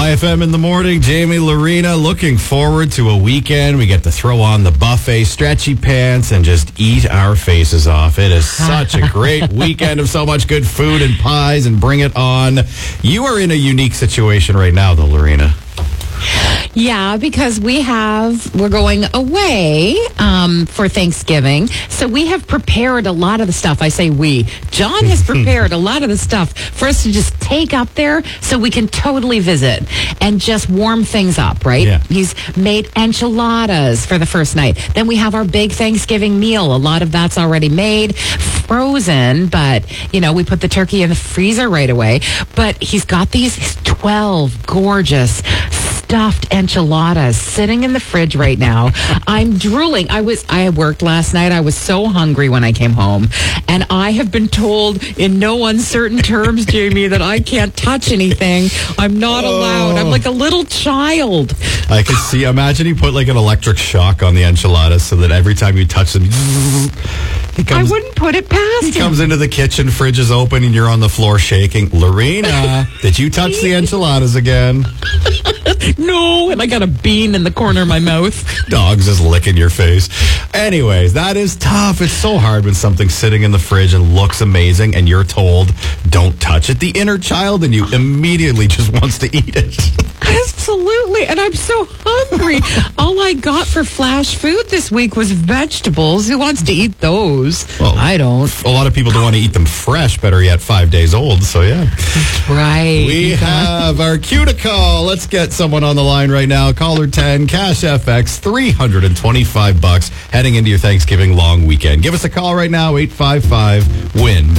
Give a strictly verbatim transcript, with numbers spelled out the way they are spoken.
Hi F M in the morning. Jamie, Lorena, looking forward to a weekend. We get to throw on the buffet, stretchy pants, and just eat our faces off. It is such a great weekend of so much good food and pies, and bring it on. You are in a unique situation right now, though, Lorena. Yeah, because we have, we're going away um, for Thanksgiving. So we have prepared a lot of the stuff. I say we. John has prepared a lot of the stuff for us to just take up there so we can totally visit and just warm things up, right? Yeah. He's made enchiladas for the first night. Then we have our big Thanksgiving meal. A lot of that's already made, frozen, but, you know, we put the turkey in the freezer right away. But he's got these twelve gorgeous stuffed enchiladas sitting in the fridge right now. I'm drooling. I was I worked last night. I was so hungry when I came home. And I have been told in no uncertain terms, Jamie, that I can't touch anything. I'm not oh. allowed. I'm like a little child. I can see. Imagine you put like an electric shock on the enchiladas so that every time you touch them, he comes, I wouldn't put it past he him. He comes into the kitchen, fridge is open, and you're on the floor shaking. Lorena, did you touch the enchiladas again? No, and I got a bean in the corner of my mouth. Dog's just licking your face. Anyways, that is tough. It's so hard when something's sitting in the fridge and looks amazing and you're told, don't touch it. The inner child in you immediately just wants to eat it. Absolutely. And I'm so hungry. All I got for flash food this week was vegetables. Who wants to eat those? Well, I don't. A lot of people don't want to eat them fresh, better yet, five days old. So, yeah. Right. We have our cue to call. Let's get someone on the line right now. Caller ten, Cash F X, three hundred twenty-five bucks heading into your Thanksgiving long weekend. Give us a call right now, eight five five, W I N.